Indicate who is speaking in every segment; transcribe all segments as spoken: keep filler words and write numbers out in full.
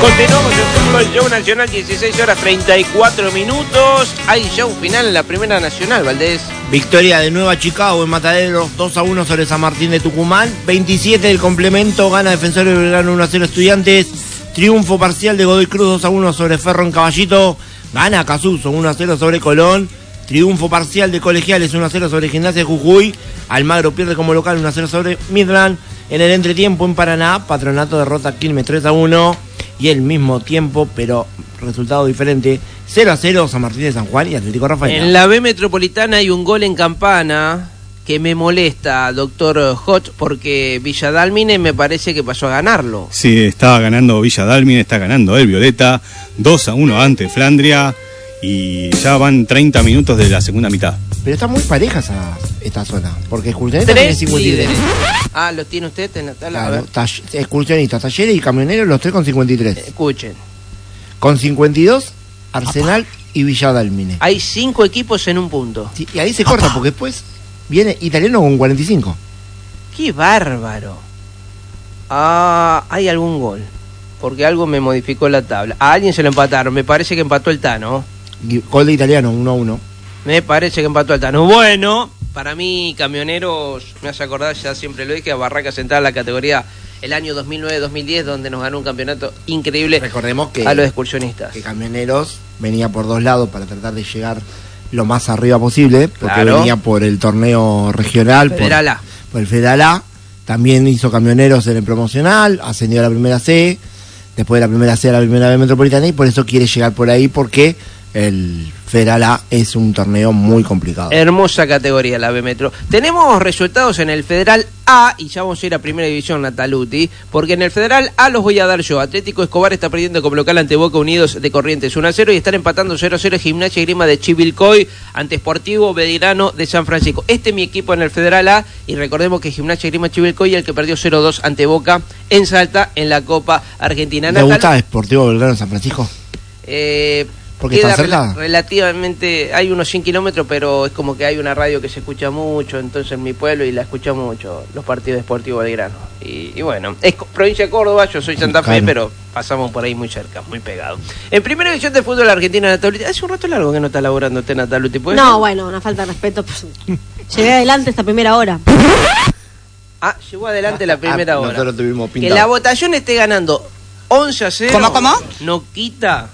Speaker 1: Continuamos el Fútbol Show Nacional, dieciséis horas treinta y cuatro minutos. Hay show final en la Primera Nacional, Valdés.
Speaker 2: Victoria de Nueva Chicago en Mataderos, dos a uno sobre San Martín de Tucumán. veintisiete del complemento, gana Defensor de Belgrano uno a cero Estudiantes. Triunfo parcial de Godoy Cruz dos a uno sobre Ferro en Caballito. Gana Casuso uno a cero sobre Colón. Triunfo parcial de Colegiales uno a cero sobre Gimnasia de Jujuy. Almagro pierde como local uno a cero sobre Midland. En el entretiempo en Paraná, Patronato derrota a Quilmes tres a uno. Y el mismo tiempo, pero resultado diferente, cero a cero San Martín de San Juan y Atlético Rafael.
Speaker 1: En la B Metropolitana hay un gol en Campana que me molesta, doctor Hodge, porque Villa Dálmine me parece que pasó a ganarlo.
Speaker 3: Sí, estaba ganando Villa Dálmine, está ganando el Violeta, dos a uno ante Flandria y ya van treinta minutos de la segunda mitad.
Speaker 2: Pero está muy pareja esa, esta zona, porque Excursionistas tiene cincuenta y tres.
Speaker 1: Ah, ¿lo tiene usted en la tabla?
Speaker 2: Claro, tall- Excursionistas, Talleres y Camioneros, los tres con cincuenta y tres.
Speaker 1: Escuchen.
Speaker 2: Con cincuenta y dos, Arsenal Apa. y Villa Dálmine.
Speaker 1: Hay cinco equipos en un punto.
Speaker 2: Sí, y ahí se corta, Apa. porque después viene Italiano con cuarenta y cinco.
Speaker 1: ¡Qué bárbaro! Ah, hay algún gol, porque algo me modificó la tabla. A alguien se lo empataron, me parece que empató el Tano.
Speaker 2: Gol de Italiano, uno a uno.
Speaker 1: Me parece que empató el Tano. Bueno, para mí, Camioneros, me hace acordar, ya siempre lo dije, a Barraca Central, la categoría el año dos mil nueve dos mil diez, donde nos ganó un campeonato increíble.
Speaker 2: Recordemos que,
Speaker 1: a los excursionistas.
Speaker 2: Que Camioneros venía por dos lados para tratar de llegar lo más arriba posible, porque
Speaker 1: claro.
Speaker 2: venía por el torneo regional,
Speaker 1: Federal
Speaker 2: por,
Speaker 1: A.
Speaker 2: por el Federal A. También hizo Camioneros en el promocional, ascendió a la primera C, después de la primera C a la primera B Metropolitana, y por eso quiere llegar por ahí, porque el Federal A es un torneo muy complicado.
Speaker 1: Hermosa categoría la B Metro. Tenemos resultados en el Federal A y ya vamos a ir a Primera División, Nataluti, porque en el Federal A los voy a dar yo. Atlético Escobar está perdiendo como local ante Boca Unidos de Corrientes uno a cero y están empatando cero a cero Gimnasia y Grima de Chivilcoy ante Sportivo Belgrano de San Francisco. Este es mi equipo en el Federal A y recordemos que Gimnasia y Grima de Chivilcoy es el que perdió cero a dos ante Boca en Salta en la Copa Argentina.
Speaker 2: ¿Te gusta Sportivo Belgrano de San Francisco?
Speaker 1: Eh...
Speaker 2: Porque está cerca.
Speaker 1: Rel- relativamente, hay unos cien kilómetros, pero es como que hay una radio que se escucha mucho, entonces en mi pueblo, y la escucha mucho, los partidos de Sportivo Belgrano. Y, y bueno, es provincia de Córdoba, yo soy Santa Fe, claro. Pero pasamos por ahí muy cerca, muy pegado. En Primera División de Fútbol Argentina, Nataluti, hace un rato largo que no está laburando usted, Nataluti.
Speaker 4: No, ser? Bueno, una falta de respeto. Pues, llegué adelante esta primera hora.
Speaker 1: Ah, llegó adelante la primera
Speaker 2: ah,
Speaker 1: hora.
Speaker 2: Nosotros tuvimos pintado.
Speaker 1: Que la votación esté ganando once a cero.
Speaker 4: ¿Cómo, cómo?
Speaker 1: No quita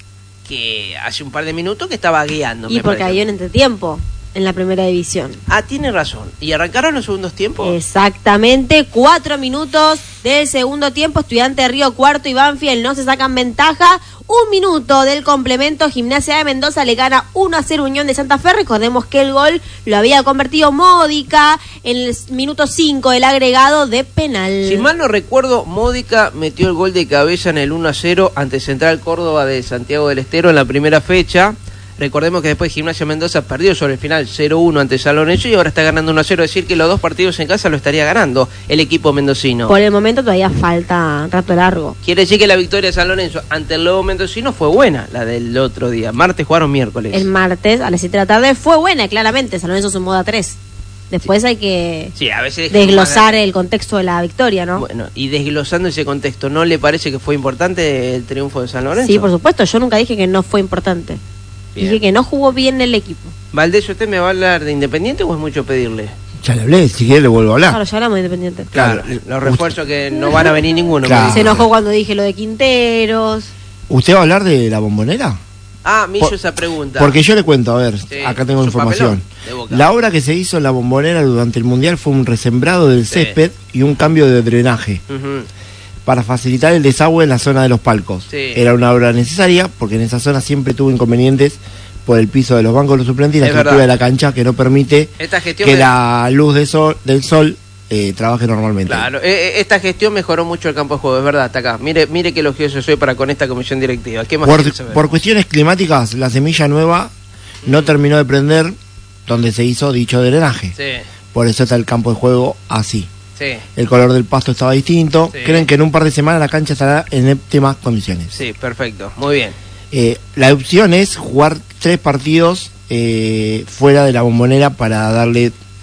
Speaker 1: que hace un par de minutos que estaba guiando.
Speaker 4: Y porque había un entretiempo en la primera división.
Speaker 1: Ah, tiene razón. ¿Y arrancaron los segundos tiempos?
Speaker 4: Exactamente, cuatro minutos del segundo tiempo. Estudiante de Río Cuarto y Banfield no se sacan ventaja. Un minuto del complemento, Gimnasia de Mendoza le gana uno a cero Unión de Santa Fe. Recordemos que el gol lo había convertido Módica en el minuto cinco del agregado de penal.
Speaker 1: Si mal no recuerdo, Módica metió el gol de cabeza en el uno a cero ante Central Córdoba de Santiago del Estero en la primera fecha. Recordemos que después Gimnasia Mendoza perdió sobre el final cero uno ante San Lorenzo y ahora está ganando uno a cero. Es decir, que los dos partidos en casa lo estaría ganando el equipo mendocino.
Speaker 4: Por el momento todavía falta un rato largo.
Speaker 1: Quiere decir que la victoria de San Lorenzo ante el Lobo Mendocino fue buena, la del otro día. Martes jugaron miércoles.
Speaker 4: El martes a las siete de la tarde fue buena, claramente. San Lorenzo sumó a tres. Después sí. hay que
Speaker 1: sí, a veces
Speaker 4: desglosar el contexto de la victoria, ¿no?
Speaker 1: Bueno, y desglosando ese contexto, ¿no le parece que fue importante el triunfo de San Lorenzo?
Speaker 4: Sí, por supuesto. Yo nunca dije que no fue importante. Bien. Dije que no jugó bien el equipo.
Speaker 1: Valdés, ¿usted me va a hablar de Independiente o es mucho pedirle?
Speaker 2: Ya le hablé, si quiere le vuelvo a hablar.
Speaker 4: Claro, ya hablamos de Independiente.
Speaker 1: Claro, claro los refuerzos que no van a venir ninguno.
Speaker 2: Claro.
Speaker 4: Se enojó cuando dije lo de Quinteros.
Speaker 2: ¿Usted va a hablar de la Bombonera?
Speaker 1: Ah, me hizo
Speaker 2: Por,
Speaker 1: esa pregunta.
Speaker 2: Porque yo le cuento, a ver,
Speaker 1: sí,
Speaker 2: acá tengo información. La obra que se hizo en la Bombonera durante el Mundial fue un resembrado del sí. césped y un cambio de drenaje. Uh-huh. Para facilitar el desagüe en la zona de los palcos.
Speaker 1: Sí.
Speaker 2: Era una obra necesaria porque en esa zona siempre tuvo inconvenientes por el piso de los bancos de los suplentes y la es estructura verdad. de la cancha que no permite que de... la luz de sol, del sol eh, trabaje normalmente.
Speaker 1: Claro, eh, esta gestión mejoró mucho el campo de juego, es verdad, hasta acá. Mire, mire qué elogioso soy para con esta comisión directiva. ¿Qué más
Speaker 2: por, por cuestiones climáticas, la semilla nueva no terminó de prender donde se hizo dicho drenaje.
Speaker 1: Sí.
Speaker 2: Por eso está el campo de juego así.
Speaker 1: Sí.
Speaker 2: El color del pasto estaba distinto. Sí. Creen que en un par de semanas la cancha estará en óptimas condiciones.
Speaker 1: Sí, perfecto, muy bien.
Speaker 2: Eh, la opción es jugar tres partidos eh, fuera de la Bombonera para darle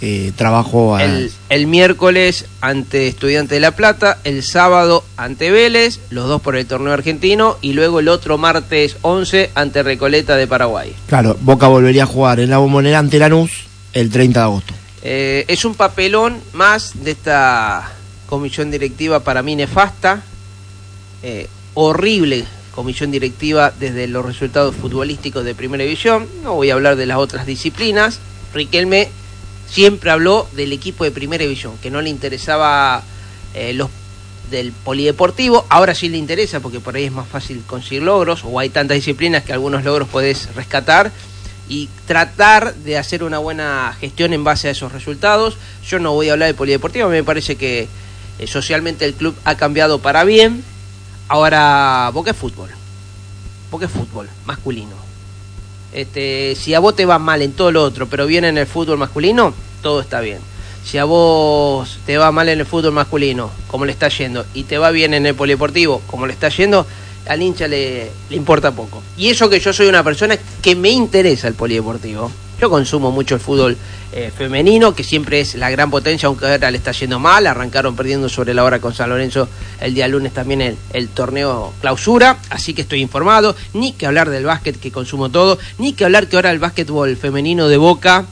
Speaker 2: eh, trabajo a...
Speaker 1: El, el miércoles ante Estudiantes de La Plata, el sábado ante Vélez, los dos por el torneo argentino, y luego el otro martes once ante Recoleta de Paraguay.
Speaker 2: Claro, Boca volvería a jugar en la Bombonera ante Lanús el treinta de agosto.
Speaker 1: Eh, es un papelón más de esta comisión directiva, para mí nefasta, eh, horrible comisión directiva desde los resultados futbolísticos de Primera División. No voy a hablar de las otras disciplinas. Riquelme siempre habló del equipo de Primera División, que no le interesaba eh, los del polideportivo. Ahora sí le interesa, porque por ahí es más fácil conseguir logros, o hay tantas disciplinas que algunos logros podés rescatar y tratar de hacer una buena gestión en base a esos resultados. Yo no voy a hablar de polideportivo, me parece que eh, socialmente el club ha cambiado para bien. Ahora, Boca es fútbol, Boca es fútbol masculino. Este, si a vos te va mal en todo lo otro, pero bien en el fútbol masculino, todo está bien. Si a vos te va mal en el fútbol masculino, como le está yendo, y te va bien en el polideportivo, como le está yendo, al hincha le, le importa poco. Y eso que yo soy una persona que me interesa el polideportivo. Yo consumo mucho el fútbol eh, femenino, que siempre es la gran potencia, aunque ahora le está yendo mal. Arrancaron perdiendo sobre la hora con San Lorenzo el día lunes también el, el torneo clausura, así que estoy informado. Ni que hablar del básquet, que consumo todo, ni que hablar que ahora el básquetbol femenino de Boca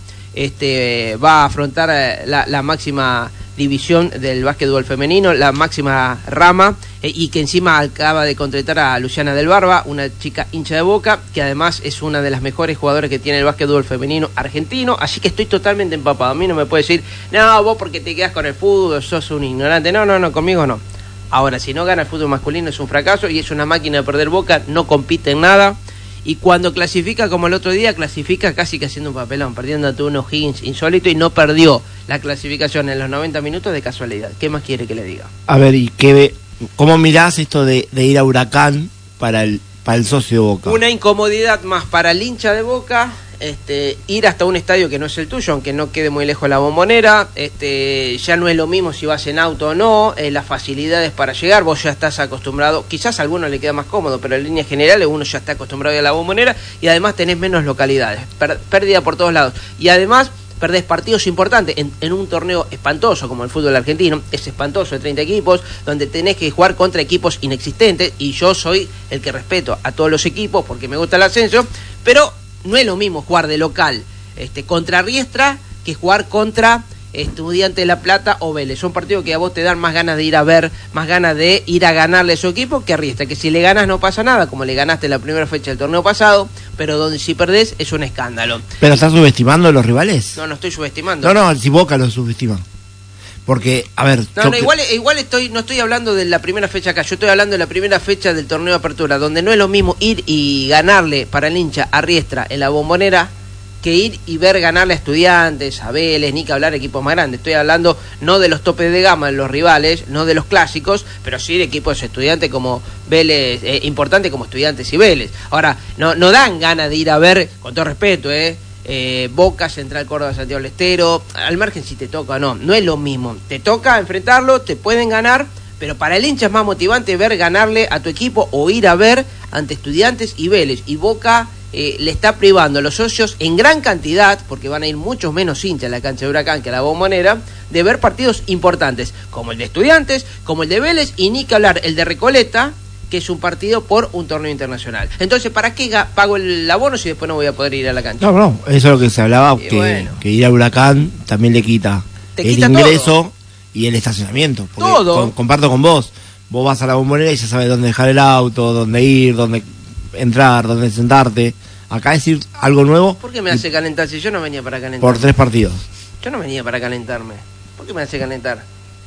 Speaker 1: este, va a afrontar eh, la, la máxima división del básquetbol femenino, la máxima rama, eh, y que encima acaba de contratar a Luciana del Barba, una chica hincha de Boca, que además es una de las mejores jugadoras que tiene el básquetbol femenino argentino, así que estoy totalmente empapado. A mí no me puede decir, no, vos porque te quedás con el fútbol, sos un ignorante. No, no, no, conmigo no. Ahora, si no gana el fútbol masculino es un fracaso y es una máquina de perder Boca, no compite en nada. Y cuando clasifica, como el otro día, clasifica casi que haciendo un papelón, perdiendo ante unos Higgins insólito, y no perdió la clasificación en los noventa minutos de casualidad. ¿Qué más quiere que le diga?
Speaker 2: A ver, ¿y qué, cómo mirás esto de, de ir a Huracán para el, para el socio de Boca?
Speaker 1: Una incomodidad más para el hincha de Boca, este, ir hasta un estadio que no es el tuyo, aunque no quede muy lejos la Bombonera, este, ya no es lo mismo si vas en auto o no, eh, las facilidades para llegar, vos ya estás acostumbrado, quizás a alguno le queda más cómodo, pero en líneas generales uno ya está acostumbrado a la Bombonera, y además tenés menos localidades, per, pérdida por todos lados, y además perdés partidos importantes en, en un torneo espantoso como el fútbol argentino, es espantoso, de treinta equipos, donde tenés que jugar contra equipos inexistentes, y yo soy el que respeto a todos los equipos porque me gusta el ascenso, pero no es lo mismo jugar de local este, contra Riestra que jugar contra Estudiantes de La Plata o Vélez. Son partidos que a vos te dan más ganas de ir a ver, más ganas de ir a ganarle a su equipo que a Riestra, que si le ganas no pasa nada, como le ganaste la primera fecha del torneo pasado, pero donde si perdés es un escándalo.
Speaker 2: ¿Pero estás subestimando a los rivales?
Speaker 1: No, no estoy subestimando.
Speaker 2: No, no, si Boca lo subestima. Porque, a ver...
Speaker 1: No, no, igual, igual estoy, no estoy hablando de la primera fecha acá, yo estoy hablando de la primera fecha del torneo de apertura, donde no es lo mismo ir y ganarle para el hincha a Riestra en la Bombonera, que ir y ver ganarle a Estudiantes, a Vélez, ni que hablar de equipos más grandes. Estoy hablando no de los topes de gama de los rivales, no de los clásicos, pero sí de equipos estudiantes como Vélez, eh, importantes como Estudiantes y Vélez. Ahora, no, no dan ganas de ir a ver, con todo respeto, eh, eh, Boca, Central Córdoba, Santiago del Estero, al margen si te toca o no, no es lo mismo. Te toca enfrentarlo, te pueden ganar, pero para el hincha es más motivante ver ganarle a tu equipo o ir a ver ante Estudiantes y Vélez. Y Boca eh, le está privando a los socios en gran cantidad, porque van a ir muchos menos hinchas a la cancha de Huracán que a la Bombonera, de ver partidos importantes, como el de Estudiantes, como el de Vélez, y ni que hablar el de Recoleta, que es un partido por un torneo internacional. Entonces, ¿para qué pago el abono si después no voy a poder ir a la cancha?
Speaker 2: No, no, eso es lo que se hablaba, que,
Speaker 1: bueno.
Speaker 2: que ir a Huracán también le quita
Speaker 1: Te
Speaker 2: el
Speaker 1: quita
Speaker 2: ingreso
Speaker 1: todo.
Speaker 2: Y el estacionamiento. Porque
Speaker 1: Todo.
Speaker 2: con- comparto con vos, vos vas a la Bombonera y ya sabes dónde dejar el auto, dónde ir, dónde entrar, dónde sentarte. Acá es ir algo nuevo.
Speaker 1: ¿Por qué me hace calentar si yo no venía para calentar?
Speaker 2: Por tres partidos.
Speaker 1: Yo no venía para calentarme. ¿Por qué me hace calentar?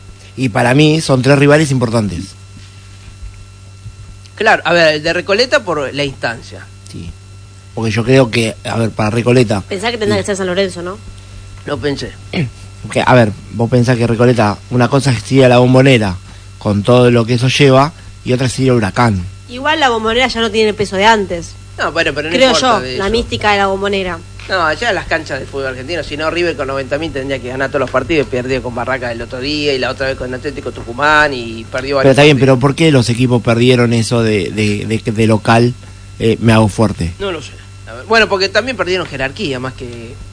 Speaker 2: Y para mí son tres rivales importantes.
Speaker 1: Claro, a ver, el de Recoleta por la instancia.
Speaker 2: Sí. Porque yo creo que, a ver, para Recoleta.
Speaker 4: Pensá que tendrá que ser San Lorenzo, ¿no?
Speaker 1: No pensé.
Speaker 2: Que, a ver, vos pensás que Recoleta, una cosa es ir a la Bombonera con todo lo que eso lleva, y otra es ir a Huracán.
Speaker 4: Igual la Bombonera ya no tiene el peso de antes.
Speaker 1: No, bueno, pero no
Speaker 4: Creo
Speaker 1: importa
Speaker 4: yo,
Speaker 1: de
Speaker 4: la
Speaker 1: eso.
Speaker 4: mística de la Bombonera.
Speaker 1: No, allá en las canchas del fútbol argentino, si no, River con noventa mil tendría que ganar todos los partidos, perdió con Barracas el otro día y la otra vez con Atlético Tucumán y perdió
Speaker 2: Pero
Speaker 1: varios
Speaker 2: está bien, pero
Speaker 1: partidos.
Speaker 2: ¿por qué los equipos perdieron eso de, de, de, de local? Eh, me hago fuerte.
Speaker 1: No lo sé. A ver, bueno, porque también perdieron jerarquía, más que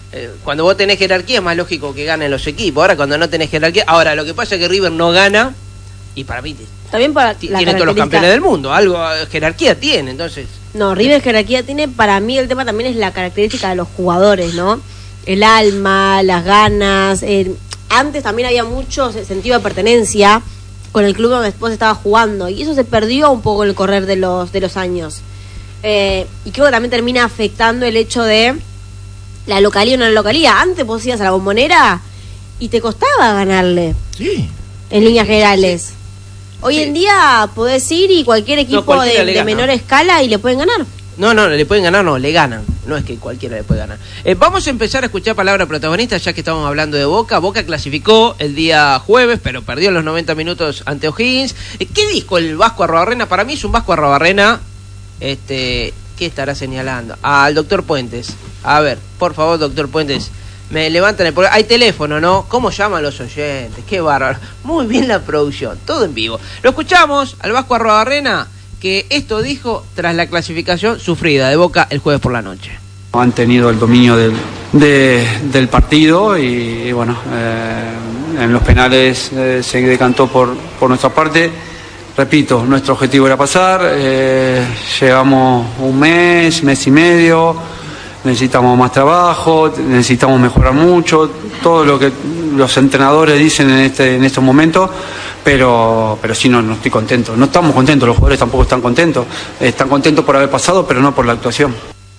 Speaker 1: Eh, cuando vos tenés jerarquía es más lógico que ganen los equipos. Ahora cuando no tenés jerarquía, ahora lo que pasa es que River no gana y para mí
Speaker 4: también para
Speaker 1: t- tiene todos los campeones del mundo, algo jerarquía tiene, entonces.
Speaker 4: No, River jerarquía tiene, para mí el tema también es la característica de los jugadores, ¿no? El alma, las ganas, eh, antes también había mucho sentido de pertenencia con el club donde después estaba jugando y eso se perdió un poco en el correr de los de los años. Eh, y creo que también termina afectando el hecho de la localía o no la localía. Antes vos ibas a la Bombonera y te costaba ganarle.
Speaker 2: Sí.
Speaker 4: En líneas generales. Hoy
Speaker 1: Sí.
Speaker 4: en día podés ir y cualquier equipo
Speaker 1: No,
Speaker 4: de, de menor escala y le pueden ganar.
Speaker 1: No, no, le pueden ganar, no, le ganan. No es que cualquiera le puede ganar. Eh, vamos a empezar a escuchar palabra protagonista, ya que estamos hablando de Boca. Boca clasificó el día jueves, pero perdió en los noventa minutos ante O'Higgins. Eh, ¿Qué dijo el Vasco Arrobarrena? Para mí es un Vasco Arrobarrena. Este, ¿qué estará señalando? Al doctor Puentes. A ver, por favor, doctor Puentes. Me levantan el... Hay teléfono, ¿no? ¿Cómo llaman los oyentes? Qué bárbaro. Muy bien la producción, todo en vivo. Lo escuchamos al Vasco Arrobarrena, que esto dijo tras la clasificación sufrida de Boca el jueves por la noche.
Speaker 5: Han tenido el dominio del, de, del partido y, y bueno, eh, en los penales eh, se decantó por, por nuestra parte. Repito, nuestro objetivo era pasar, eh, llevamos un mes, mes y medio, necesitamos más trabajo, necesitamos mejorar mucho, todo lo que los entrenadores dicen en este en estos momentos, pero pero sí no, no estoy contento, no estamos contentos, los jugadores tampoco están contentos, están contentos por haber pasado, pero no por la actuación.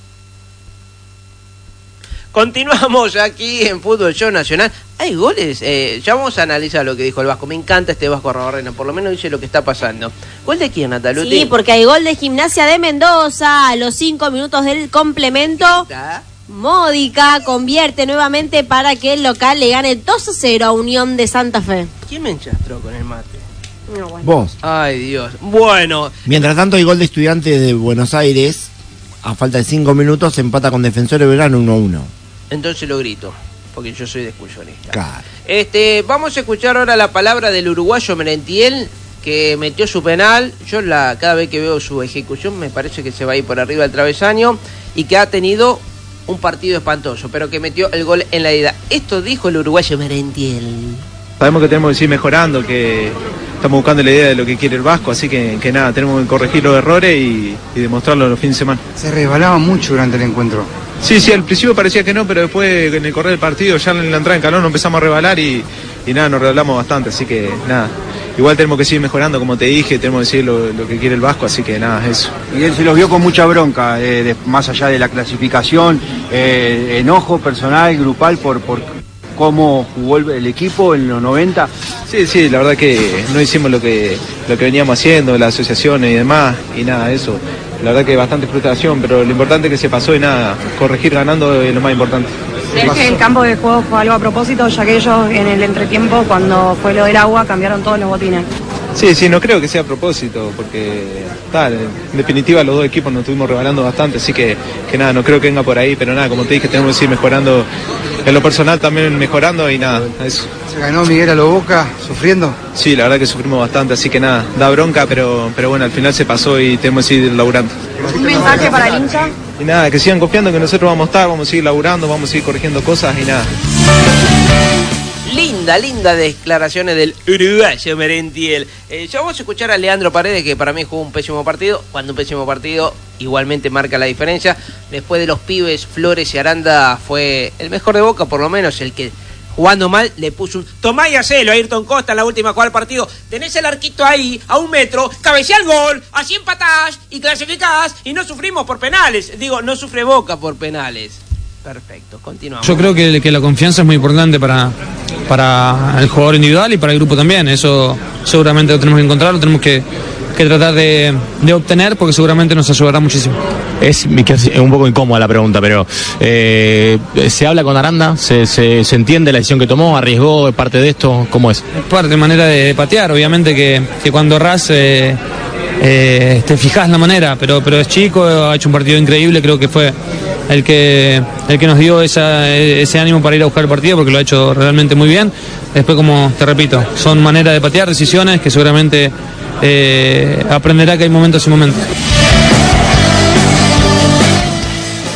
Speaker 1: Continuamos aquí en Fútbol Show Nacional. Hay goles, eh, ya vamos a analizar lo que dijo el Vasco. Me encanta este Vasco Arrobarrena, por lo menos dice lo que está pasando. ¿Gol de quién, Nataluti?
Speaker 4: Sí, porque hay gol de Gimnasia de Mendoza a los cinco minutos del complemento.
Speaker 1: ¿Está?
Speaker 4: Módica convierte nuevamente para que el local le gane dos a cero a Unión de Santa Fe.
Speaker 1: ¿Quién me enchastró con el mate?
Speaker 4: No, bueno.
Speaker 2: Vos.
Speaker 1: Ay, Dios. Bueno,
Speaker 2: Mientras tanto, hay gol de Estudiantes de Buenos Aires. A falta de cinco minutos, empata con Defensor de Belgrano uno a uno.
Speaker 1: entonces lo grito, porque yo soy de excursionista.
Speaker 2: Claro.
Speaker 1: Este, vamos a escuchar ahora la palabra del uruguayo Merentiel, que metió su penal. Yo la cada vez que veo su ejecución me parece que se va a ir por arriba del travesaño y que ha tenido un partido espantoso, pero que metió el gol en la ida. Esto dijo el uruguayo Merentiel.
Speaker 6: Sabemos que tenemos que seguir mejorando, que estamos buscando la idea de lo que quiere el Vasco, así que, que nada, tenemos que corregir los errores y, y demostrarlo los fines de semana.
Speaker 7: Se resbalaba mucho durante el encuentro.
Speaker 6: Sí, sí, al principio parecía que no, pero después en el correr del partido, ya en la entrada en calor, nos empezamos a rebalar y, y nada, nos rebalamos bastante, así que nada. Igual tenemos que seguir mejorando, como te dije, tenemos que seguir lo, lo que quiere el Vasco, así que nada, eso.
Speaker 7: Miguel se los vio con mucha bronca, eh, de, más allá de la clasificación, eh, enojo personal, grupal, por, por cómo jugó el, el equipo en los noventa.
Speaker 6: Sí, sí, la verdad que no hicimos lo que, lo que veníamos haciendo, las asociaciones y demás, y nada, eso. La verdad que bastante frustración, pero lo importante es que se pasó y nada, corregir ganando es lo más importante.
Speaker 8: ¿Crees que el campo de juego fue algo a propósito, ya que ellos en el entretiempo, cuando fue lo del agua, cambiaron todos los botines?
Speaker 6: Sí, sí, no creo que sea a propósito, porque tal, en definitiva los dos equipos nos estuvimos rebalando bastante, así que, que nada, no creo que venga por ahí, pero nada, como te dije, tenemos que seguir mejorando, en lo personal también mejorando y nada, eso.
Speaker 7: Se ganó Miguel a lo Boca, sufriendo.
Speaker 6: Sí, la verdad que sufrimos bastante, así que nada, da bronca, pero, pero bueno, al final se pasó y tenemos que seguir laburando.
Speaker 8: ¿Un mensaje para el hincha?
Speaker 6: Y nada, que sigan confiando que nosotros vamos a estar, vamos a seguir laburando, vamos a seguir corrigiendo cosas y nada.
Speaker 1: Linda, linda declaraciones del uruguayo Merentiel. Eh, ya vamos a escuchar a Leandro Paredes, que para mí jugó un pésimo partido. Cuando un pésimo partido igualmente marca la diferencia. Después de los pibes, Flores y Aranda fue el mejor de Boca, por lo menos el que jugando mal le puso un tomá y hacelo a Ayrton Costa en la última jugada del partido. Tenés el arquito ahí, a un metro, cabecea el gol, así empatás y clasificás y no sufrimos por penales. Digo, no sufre Boca por penales. Perfecto, continuamos.
Speaker 9: Yo creo que, que la confianza es muy importante para, para el jugador individual y para el grupo también. Eso seguramente lo tenemos que encontrar, lo tenemos que, que tratar de, de obtener, porque seguramente nos ayudará muchísimo.
Speaker 10: Es, es un poco incómoda la pregunta, pero eh, ¿se habla con Aranda? ¿Se, se, ¿Se entiende la decisión que tomó? ¿Arriesgó? ¿Es parte de esto? ¿Cómo es?
Speaker 9: Es parte, manera de patear. Obviamente que, que cuando errás eh, eh, te fijás la manera, pero, pero es chico, ha hecho un partido increíble, creo que fue el que el que nos dio esa, ese ánimo para ir a buscar el partido, porque lo ha hecho realmente muy bien. Después, como te repito, son maneras de patear, decisiones que seguramente eh, aprenderá que hay momentos y momentos.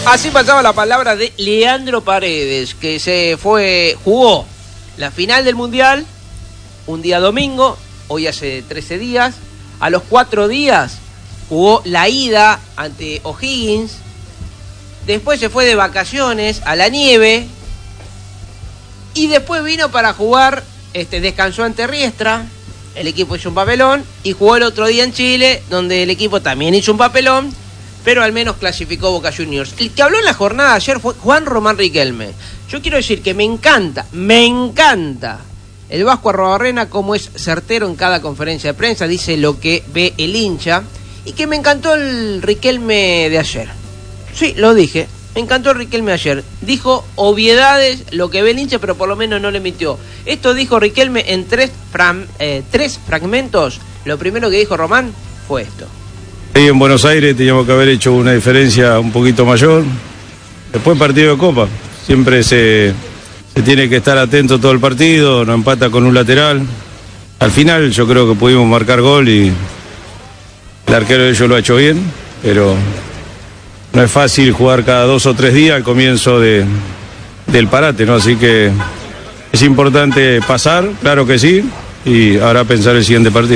Speaker 1: Así pasaba la palabra de Leandro Paredes, que se fue, jugó la final del Mundial, un día domingo, hoy hace trece días. A los cuatro días jugó la ida ante O'Higgins. Después se fue de vacaciones a la nieve. Y después vino para jugar, este, descansó ante Riestra. El equipo hizo un papelón. Y jugó el otro día en Chile, donde el equipo también hizo un papelón, pero al menos clasificó Boca Juniors. El que habló en la jornada de ayer fue Juan Román Riquelme. Yo quiero decir que me encanta, me encanta el Vasco Arruabarrena, como es certero en cada conferencia de prensa, dice lo que ve el hincha, y que me encantó el Riquelme de ayer. Sí, lo dije, me encantó el Riquelme de ayer. Dijo obviedades, lo que ve el hincha, pero por lo menos no le mintió. Esto dijo Riquelme en tres, fram, eh, tres fragmentos. Lo primero que dijo Román fue esto.
Speaker 11: Ahí en Buenos Aires teníamos que haber hecho una diferencia un poquito mayor. Después partido de Copa, siempre se, se tiene que estar atento todo el partido, no empata con un lateral. Al final yo creo que pudimos marcar gol y el arquero de ellos lo ha hecho bien, pero no es fácil jugar cada dos o tres días al comienzo de, del parate, ¿no? Así que es importante pasar, claro que sí, y ahora pensar el siguiente partido.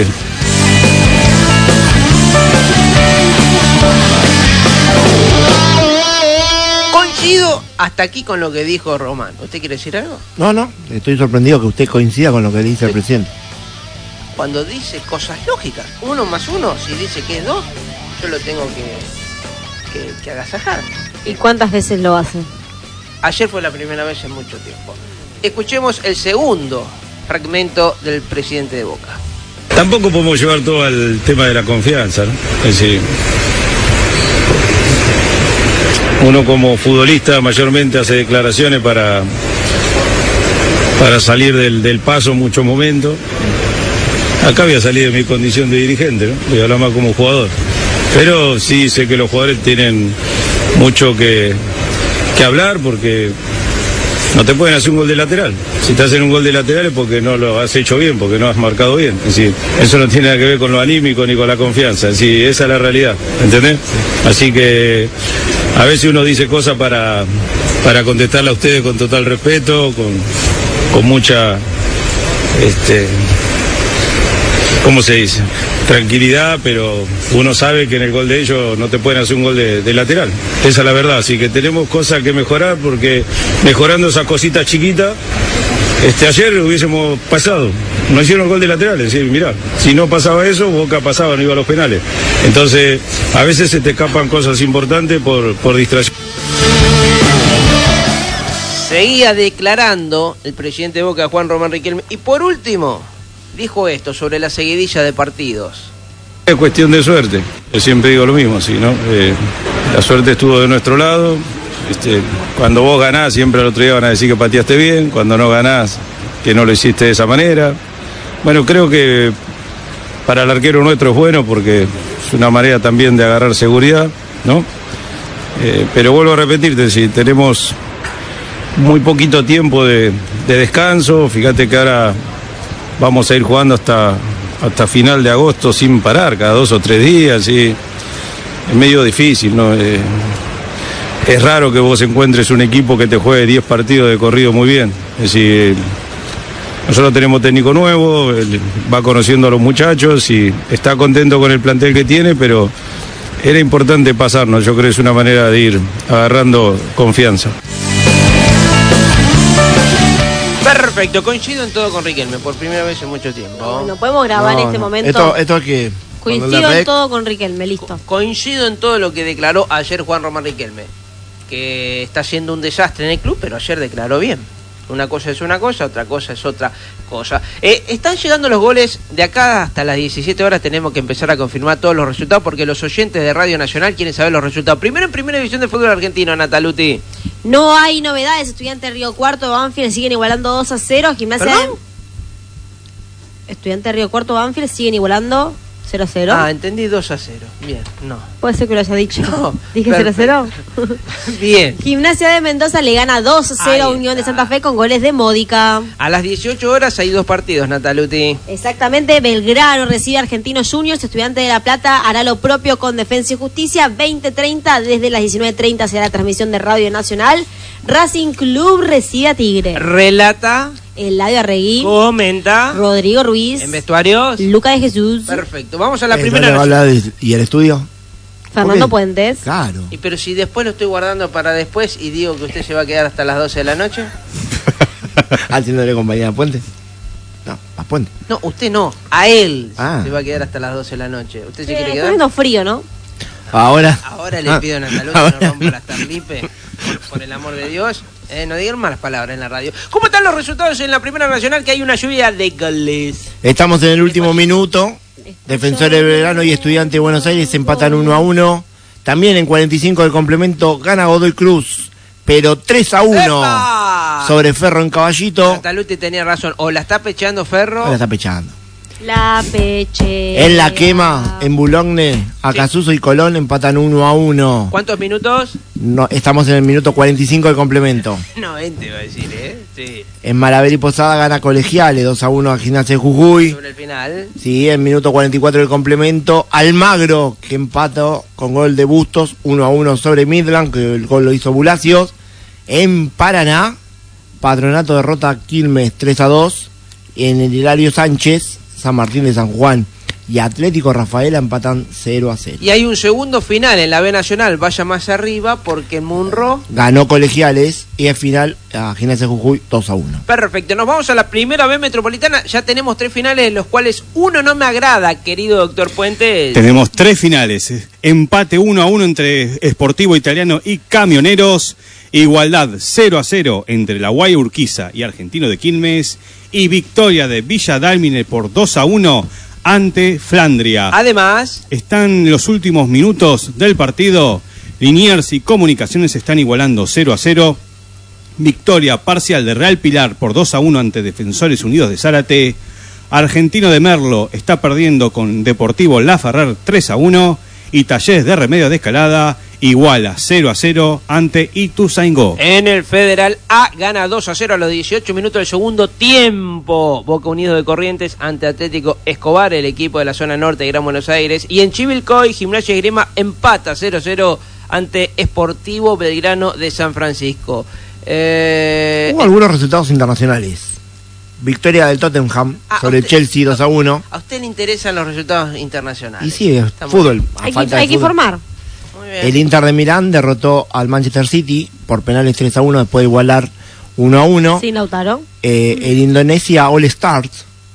Speaker 1: Coincido hasta aquí con lo que dijo Román. ¿Usted quiere decir algo?
Speaker 2: No, no, estoy sorprendido que usted coincida con lo que dice sí. el presidente.
Speaker 1: Cuando dice cosas lógicas, uno más uno, si dice que es dos, yo lo tengo que, que, que agasajar.
Speaker 4: ¿Y cuántas veces lo hace?
Speaker 1: Ayer fue la primera vez en mucho tiempo. Escuchemos el segundo fragmento del presidente de Boca.
Speaker 11: Tampoco podemos llevar todo al tema de la confianza, ¿no? Es decir, uno como futbolista mayormente hace declaraciones para, para salir del, del paso en muchos momentos. Acá voy a salir de mi condición de dirigente, ¿no? Voy a hablar más como jugador. Pero sí sé que los jugadores tienen mucho que, que hablar porque no te pueden hacer un gol de lateral. Si te hacen un gol de lateral es porque no lo has hecho bien, porque no has marcado bien. Es decir, eso no tiene nada que ver con lo anímico ni con la confianza. Es decir, esa es la realidad, ¿entendés? Así que a veces uno dice cosas para, para contestarle a ustedes con total respeto, con, con mucha, este, ¿cómo se dice? Tranquilidad, pero uno sabe que en el gol de ellos no te pueden hacer un gol de, de lateral. Esa es la verdad, así que tenemos cosas que mejorar, porque mejorando esas cositas chiquitas, este, ayer hubiésemos pasado. No hicieron el gol de lateral, es decir, mirá, si no pasaba eso, Boca pasaba, no iba a los penales. Entonces, a veces se te escapan cosas importantes por, por distracción.
Speaker 1: Seguía declarando el presidente de Boca, Juan Román Riquelme, y por último dijo esto sobre la seguidilla de partidos.
Speaker 11: Es cuestión de suerte, yo siempre digo lo mismo, ¿sí, no? Eh, la suerte estuvo de nuestro lado. Este, cuando vos ganás, siempre al otro día van a decir que pateaste bien, cuando no ganás, que no lo hiciste de esa manera. Bueno, creo que para el arquero nuestro es bueno porque es una manera también de agarrar seguridad, ¿no? Eh, pero vuelvo a repetirte, si tenemos muy poquito tiempo de, de descanso, fíjate que ahora vamos a ir jugando hasta, hasta final de agosto sin parar, cada dos o tres días, y es medio difícil, ¿no? Eh, es raro que vos encuentres un equipo que te juegue diez partidos de corrido muy bien. Es decir, nosotros tenemos técnico nuevo, él va conociendo a los muchachos y está contento con el plantel que tiene, pero era importante pasarnos, yo creo que es una manera de ir agarrando confianza.
Speaker 1: Perfecto, coincido en todo con Riquelme, por primera vez en mucho tiempo.
Speaker 4: No podemos grabar no, en este no. momento.
Speaker 2: Esto, esto es que...
Speaker 4: Coincido en todo con Riquelme, listo.
Speaker 1: Co- coincido en todo lo que declaró ayer Juan Román Riquelme, que está siendo un desastre en el club, pero ayer declaró bien. Una cosa es una cosa, otra cosa es otra cosa. Eh, están llegando los goles. De acá hasta las diecisiete horas tenemos que empezar a confirmar todos los resultados, porque los oyentes de Radio Nacional quieren saber los resultados. Primero en Primera División de Fútbol Argentino, Nataluti.
Speaker 4: No hay novedades. Estudiantes Río Cuarto, Banfield siguen igualando dos a cero. Gimnasia de... Estudiantes Río Cuarto, Banfield siguen igualando cero a cero.
Speaker 1: Ah, entendí dos a cero. Bien, no.
Speaker 4: Puede ser que lo haya dicho.
Speaker 1: No,
Speaker 4: Dije cero a cero.
Speaker 1: Bien.
Speaker 4: Gimnasia de Mendoza le gana dos a cero a Unión de Santa Fe con goles de Módica.
Speaker 1: A las dieciocho horas hay dos partidos, Nataluti.
Speaker 4: Exactamente, Belgrano recibe a Argentinos Juniors, Estudiante de La Plata hará lo propio con Defensa y Justicia, veinte treinta, desde las diecinueve treinta será la transmisión de Radio Nacional. Racing Club recibe a Tigre.
Speaker 1: Relata.
Speaker 4: Eladio Arregui.
Speaker 1: Comenta.
Speaker 4: Rodrigo Ruiz.
Speaker 1: En vestuarios.
Speaker 4: Luca de Jesús.
Speaker 1: Perfecto, vamos a la
Speaker 2: Eh,
Speaker 1: primera.
Speaker 2: ¿no le habla de- ¿Y el estudio?
Speaker 4: Fernando
Speaker 2: Ok.
Speaker 4: Puentes.
Speaker 2: Claro.
Speaker 1: Y pero si después lo estoy guardando para después y digo que usted se va a quedar hasta las doce de la noche.
Speaker 2: Haciéndole compañía a Puente. No, a Puente.
Speaker 1: No, usted no, a él
Speaker 2: Ah.
Speaker 1: se va a quedar hasta las doce de la noche. ¿Usted se
Speaker 4: Eh,
Speaker 1: quiere
Speaker 4: está
Speaker 1: quedar?
Speaker 4: haciendo frío, ¿no?
Speaker 2: Ahora.
Speaker 1: Ahora le
Speaker 2: Ah.
Speaker 1: pido una salud,
Speaker 2: Ahora.
Speaker 1: no rompa las tarlipe, por, por el amor de Dios. Eh, no digan malas palabras en la radio. ¿Cómo están los resultados en la Primera Nacional? Que hay una lluvia de goles.
Speaker 2: Estamos en el último minuto. Defensores de Belgrano y Estudiantes de Buenos Aires empatan uno a uno. También en cuarenta y cinco del complemento gana Godoy Cruz, pero tres a uno
Speaker 1: ¡Epa!
Speaker 2: sobre Ferro en Caballito.
Speaker 1: Nataluti tenía razón. O la está pechando Ferro.
Speaker 2: Ahora está pechando.
Speaker 4: La Peche.
Speaker 2: En la quema, en Boulogne, Acasuso y Colón empatan uno a uno.
Speaker 1: ¿Cuántos minutos?
Speaker 2: No, estamos en el minuto cuarenta y cinco del complemento.
Speaker 1: noventa iba a decir, ¿eh? Sí.
Speaker 2: En Malaver y Posada gana Colegiales dos a uno a Gimnasia de Jujuy.
Speaker 1: Sobre el final.
Speaker 2: Sí, en minuto cuarenta y cuatro del complemento, Almagro, que empató con gol de Bustos, uno a uno sobre Midland, que el gol lo hizo Bulacios. En Paraná, Patronato derrota a Quilmes tres a dos. En el Hilario Sánchez, San Martín de San Juan y Atlético Rafaela empatan cero a cero.
Speaker 1: Y hay un segundo final en la B Nacional. Vaya más arriba porque Munro.
Speaker 2: Ganó Colegiales y el final a Gimnasia de Jujuy dos a uno.
Speaker 1: Perfecto, nos vamos a la primera B Metropolitana. Ya tenemos tres finales, de los cuales uno no me agrada, querido doctor Puentes.
Speaker 3: Tenemos tres finales. Empate uno a uno entre Sportivo Italiano y Camioneros. Igualdad cero a cero entre La Guaya Urquiza y Argentino de Quilmes. Y victoria de Villa Dálmine por dos a uno ante Flandria.
Speaker 1: Además,
Speaker 3: están los últimos minutos del partido. Liniers y Comunicaciones están igualando cero a cero. Victoria parcial de Real Pilar por dos a uno ante Defensores Unidos de Zárate. Argentino de Merlo está perdiendo con Deportivo La Ferrer tres a uno. Y Talleres de Remedios de Escalada iguala cero a cero ante Ituzaingó.
Speaker 1: en el Federal A gana dos a cero a los dieciocho minutos del segundo tiempo. Boca Unidos de Corrientes ante Atlético Escobar, el equipo de la zona norte de Gran Buenos Aires. Y en Chivilcoy, Gimnasia y Esgrima empata cero a cero ante Sportivo Belgrano de San Francisco. Eh,
Speaker 2: Hubo algunos resultados internacionales. Victoria del Tottenham
Speaker 1: Ah,
Speaker 2: sobre
Speaker 1: usted-
Speaker 2: Chelsea dos a uno.
Speaker 1: ¿A usted le interesan los resultados internacionales?
Speaker 2: Y sí,
Speaker 1: Está muy
Speaker 2: fútbol.
Speaker 1: bien.
Speaker 2: a
Speaker 4: Hay, que,
Speaker 2: falta de
Speaker 4: hay que
Speaker 2: fútbol.
Speaker 4: informar.
Speaker 1: Muy bien.
Speaker 2: El Inter de Milán derrotó al Manchester City por penales tres a uno después de igualar uno a uno.
Speaker 4: Sin Lautaro.
Speaker 2: Eh, el Indonesia All Stars.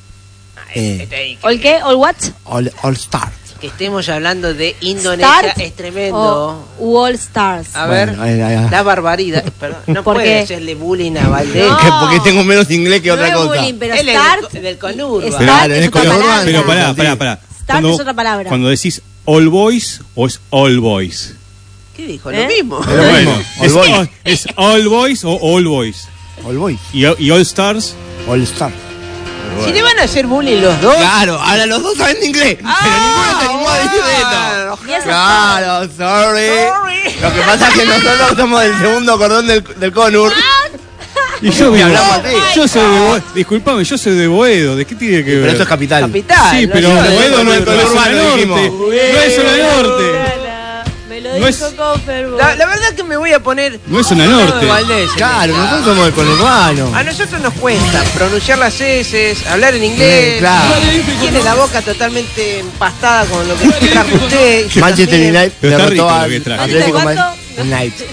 Speaker 2: Eh,
Speaker 1: Este-
Speaker 4: ¿All qué? ¿All what?
Speaker 2: All, All Stars.
Speaker 1: Que estemos hablando de Indonesia
Speaker 4: Start
Speaker 1: es tremendo.
Speaker 4: o o All Stars.
Speaker 1: A ver,
Speaker 2: Bueno, ahí, ahí, ahí.
Speaker 1: la barbaridad. Perdón, no
Speaker 4: ¿Por
Speaker 1: puede
Speaker 4: qué?
Speaker 1: hacerle bullying a Valdés.
Speaker 4: No.
Speaker 2: Que porque tengo menos inglés que
Speaker 4: No
Speaker 2: otra
Speaker 4: es
Speaker 2: cosa.
Speaker 4: bullying, pero
Speaker 1: Él es
Speaker 4: Start.
Speaker 1: del, del Conurba.
Speaker 4: Start
Speaker 2: Claro,
Speaker 4: es
Speaker 2: es
Speaker 4: otra
Speaker 2: color
Speaker 4: palabra.
Speaker 2: urbano.
Speaker 3: Pero pará, pará, pará.
Speaker 4: Start es otra palabra.
Speaker 3: Cuando decís All Boys o es All Boys.
Speaker 1: ¿Qué dijo?
Speaker 4: ¿Eh?
Speaker 1: Lo mismo.
Speaker 2: Pero
Speaker 3: Bueno,
Speaker 2: bueno, All
Speaker 3: es,
Speaker 2: Boys.
Speaker 3: all, es All Boys o All Boys.
Speaker 2: All Boys.
Speaker 3: Y, y All Stars.
Speaker 2: All Stars.
Speaker 1: Si le van a hacer bullying los dos.
Speaker 2: Claro, ahora los dos saben de inglés.
Speaker 1: Ah,
Speaker 2: pero ninguno se animó a decir
Speaker 1: bueno.
Speaker 2: esto.
Speaker 4: Y eso
Speaker 2: Claro, sorry.
Speaker 1: Sorry.
Speaker 2: Lo que pasa es que nosotros somos del segundo cordón del, del Conur.
Speaker 3: Y yo
Speaker 2: Y
Speaker 3: vivo-
Speaker 2: hablamos así.
Speaker 3: Yo soy de Boedo. Disculpame, yo soy de Boedo. ¿De qué tiene que ver?
Speaker 2: Pero eso es capital.
Speaker 1: Capital.
Speaker 3: Sí,
Speaker 1: lo
Speaker 3: pero
Speaker 1: digo de-
Speaker 3: Boedo no es
Speaker 2: del
Speaker 3: no es zona
Speaker 2: conurbano,
Speaker 3: norte.
Speaker 2: dijimos.
Speaker 3: No es zona norte.
Speaker 4: Me lo
Speaker 3: No
Speaker 4: dijo
Speaker 3: es-
Speaker 4: con fervor.
Speaker 1: La, la verdad que me voy a poner.
Speaker 3: No es zona
Speaker 1: al lado
Speaker 3: norte.
Speaker 1: de Valdés,
Speaker 2: Claro,
Speaker 1: en esta.
Speaker 2: nosotros somos del conurbano.
Speaker 1: A nosotros nos cuesta pronunciar las S, hablar en inglés.
Speaker 2: Sí, claro.
Speaker 1: Tiene la boca totalmente empastada con lo que trajo usted. yo
Speaker 2: Manchester
Speaker 1: también.
Speaker 2: United
Speaker 3: Pero está
Speaker 2: derrotó
Speaker 3: rico lo
Speaker 2: al
Speaker 3: que traje.
Speaker 2: Atlético
Speaker 4: ¿Cuánto?
Speaker 2: United.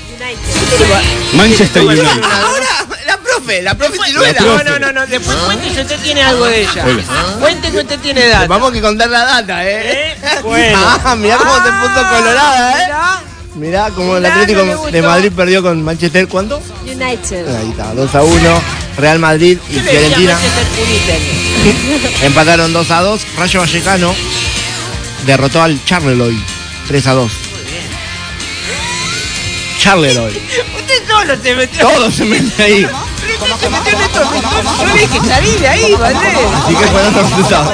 Speaker 3: Manchester United.
Speaker 2: Ahora, la profe, la profe
Speaker 1: No,
Speaker 2: Siluela.
Speaker 1: no, no, no, no. Después cuente si usted tiene algo de ella.
Speaker 3: Hola.
Speaker 1: Cuente que usted tiene edad.
Speaker 2: Vamos que contar la data, ¿eh?
Speaker 1: ¿Eh? Bueno.
Speaker 2: Ah, mirá cómo se puso colorada, ¿eh?
Speaker 1: Mirá.
Speaker 2: Mirá cómo el
Speaker 1: Mirá,
Speaker 2: Atlético
Speaker 1: no me gustó.
Speaker 2: de Madrid perdió con Manchester. ¿Cuánto?
Speaker 4: United.
Speaker 2: Ahí está, dos a uno. Real Madrid y
Speaker 1: Yo le decía
Speaker 2: Fiorentina
Speaker 1: Manchester United.
Speaker 2: empataron dos a dos. Rayo Vallecano derrotó al Charleroi tres a dos. Charleroi.
Speaker 1: Usted solo se metió.
Speaker 2: Todo se mete ahí.
Speaker 1: Pero Yo le dije salí de ahí, Valdés.
Speaker 2: Así que fue otro resultado.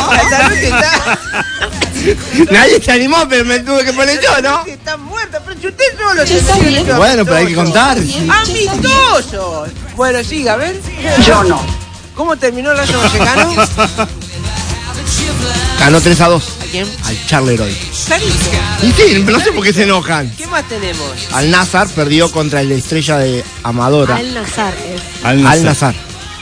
Speaker 2: Nadie se animó, pero me tuve que poner yo, ¿no?
Speaker 1: Está muerta, pero si usted solo se
Speaker 2: bien. Bueno, pero hay que contar.
Speaker 1: ¡Amistosos! Bueno, siga, a ver.
Speaker 8: Yo no.
Speaker 1: ¿Cómo terminó el Rayo Vallecano?
Speaker 2: Ganó tres a dos.
Speaker 1: ¿A quién?
Speaker 2: Al Charleroi.
Speaker 1: Clarito.
Speaker 2: Y sí, no sé por qué se enojan.
Speaker 1: ¿Qué más tenemos?
Speaker 2: Al Nazar perdió contra el Estrella de Amadora.
Speaker 4: Al Nazar es.
Speaker 3: Al Nazar.
Speaker 2: Al Nazar.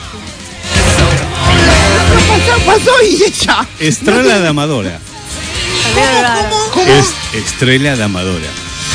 Speaker 2: ¿Qué pasó y ella?
Speaker 3: Estrella de Amadora.
Speaker 2: ¿Cómo? ¿Cómo?
Speaker 3: Es Estrella de Amadora.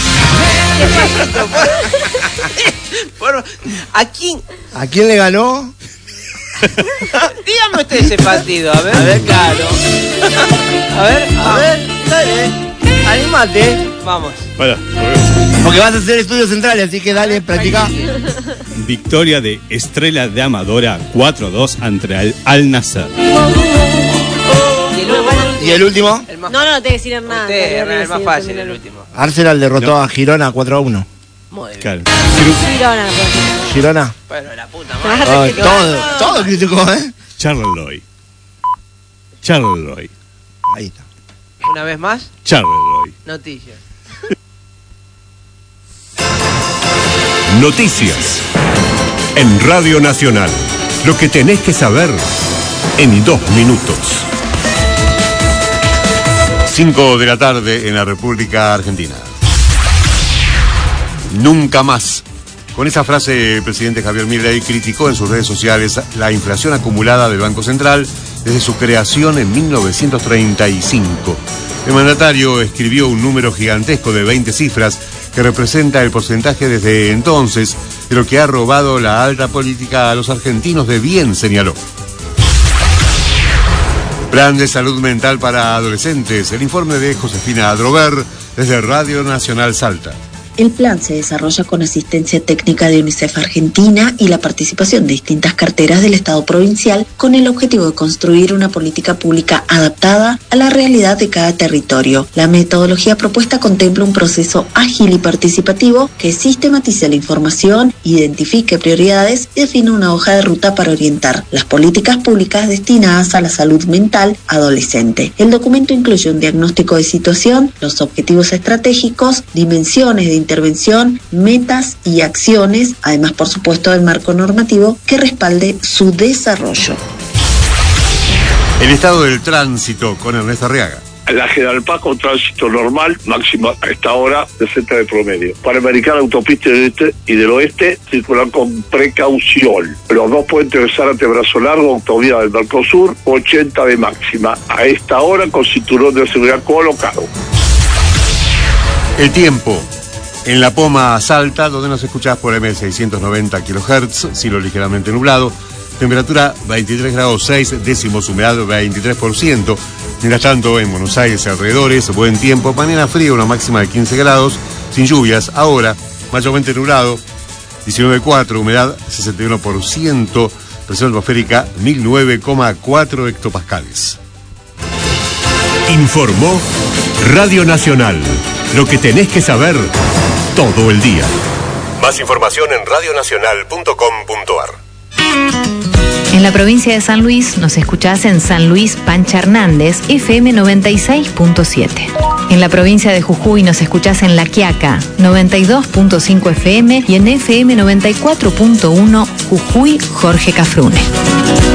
Speaker 1: Por- ¿A quién?
Speaker 2: ¿A quién le ganó?
Speaker 1: Dígame usted ese partido, a ver.
Speaker 2: A ver, claro.
Speaker 1: A ver,
Speaker 2: A ver, dale. Animate.
Speaker 1: vamos.
Speaker 3: Para.
Speaker 2: Porque vas a hacer estudios centrales, así que dale, practica.
Speaker 3: Victoria de Estrella de Amadora cuatro a dos ante el Al Nazar.
Speaker 1: Y el último.
Speaker 2: ¿Y el último?
Speaker 1: El más,
Speaker 4: No, no, no te voy a decir nada.
Speaker 1: usted,
Speaker 4: te voy a
Speaker 1: el más
Speaker 4: decir,
Speaker 1: fácil,
Speaker 4: termina
Speaker 1: el
Speaker 4: el-
Speaker 1: último.
Speaker 2: Arsenal derrotó
Speaker 3: No.
Speaker 2: a Girona cuatro a uno.
Speaker 1: Muy bien.
Speaker 3: Claro.
Speaker 4: Girona, pues.
Speaker 2: Girona.
Speaker 1: Bueno, la puta
Speaker 4: Te vas
Speaker 1: madre.
Speaker 4: a
Speaker 2: Ay,
Speaker 4: criticar.
Speaker 2: todo, todo criticó, ¿eh?
Speaker 3: Charleroi. Charleroi.
Speaker 2: Ahí está.
Speaker 1: Una vez más,
Speaker 3: Charleroi.
Speaker 1: noticias.
Speaker 12: Noticias. En Radio Nacional. Lo que tenés que saber en dos minutos. cinco de la tarde en la República Argentina. Nunca más. Con esa frase, el presidente Javier Milei criticó en sus redes sociales la inflación acumulada del Banco Central desde su creación en mil novecientos treinta y cinco. El mandatario escribió un número gigantesco de veinte cifras que representa el porcentaje desde entonces de lo que ha robado la alta política a los argentinos de bien, señaló. Plan de salud mental para adolescentes. El informe de Josefina Adrover desde Radio Nacional Salta.
Speaker 13: El plan se desarrolla con asistencia técnica de UNICEF Argentina y la participación de distintas carteras del Estado provincial con el objetivo de construir una política pública adaptada a la realidad de cada territorio. La metodología propuesta contempla un proceso ágil y participativo que sistematice la información, identifique prioridades y define una hoja de ruta para orientar las políticas públicas destinadas a la salud mental adolescente. El documento incluye un diagnóstico de situación, los objetivos estratégicos, dimensiones de intervención, metas y acciones, además, por supuesto, del marco normativo que respalde su desarrollo.
Speaker 12: El estado del tránsito con Ernesto Arriaga.
Speaker 14: La General Paz con tránsito normal, máxima a esta hora, sesenta de promedio. Panamericana, autopista del este y del oeste, circular con precaución. Los dos puentes de Zárate, Brazo Largo, autovía del Mercosur, ochenta de máxima. A esta hora con cinturón de seguridad colocado.
Speaker 12: El tiempo. En La Poma, Salta, donde nos escuchás por M seiscientos noventa kilohertz, cielo ligeramente nublado, temperatura veintitrés grados seis décimos, humedad veintitrés por ciento. Mientras tanto, en Buenos Aires y alrededores, buen tiempo, mañana frío, una máxima de quince grados, sin lluvias, ahora mayormente nublado, diecinueve coma cuatro, humedad sesenta y uno por ciento, presión atmosférica mil nueve coma cuatro hectopascales. Informó Radio Nacional. Lo que tenés que saber todo el día. Más información en radionacional punto com punto ar.
Speaker 15: En la provincia de San Luis nos escuchás en San Luis Pancha Hernández, F M noventa y seis punto siete. En la provincia de Jujuy nos escuchás en La Quiaca, noventa y dos punto cinco F M y en F M noventa y cuatro punto uno Jujuy Jorge Cafrune.